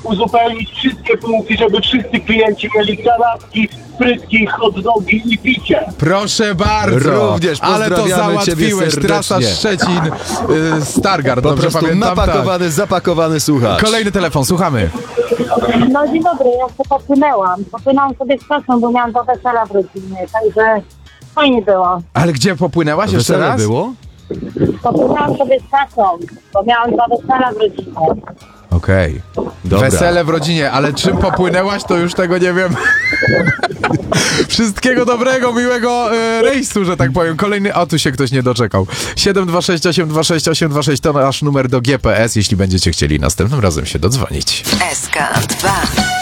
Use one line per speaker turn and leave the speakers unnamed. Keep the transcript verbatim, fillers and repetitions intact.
uzupełnić wszystkie punkty, żeby wszyscy klienci mieli kanapki, frytki, hot dogi i picie.
Proszę bardzo.
Również
ale to załatwiłeś. Trasa Szczecin, yy, Stargard,
Po
dobrze
prostu
pamiętam.
napakowany,
Tak.
zapakowany słuchacz.
Kolejny telefon, słuchamy.
No dzień dobry, ja się popłynęłam. Popłynęłam sobie z czasem, bo miałam dwa wesela w rodzinie, także fajnie było.
Ale gdzie popłynęłaś jeszcze
Wesele
raz?
było?
Popłynęłam sobie z czasem, bo miałam dwa wesela w rodzinie.
Okej.
Dobra.
Wesele w rodzinie, ale czym popłynęłaś, to już tego nie wiem. Wszystkiego dobrego, miłego e, rejsu, że tak powiem. Kolejny, o tu się ktoś nie doczekał. siedem dwa sześć osiem dwa sześć osiem dwa sześć to nasz numer do G P S, jeśli będziecie chcieli następnym razem się dodzwonić.
S K dwa.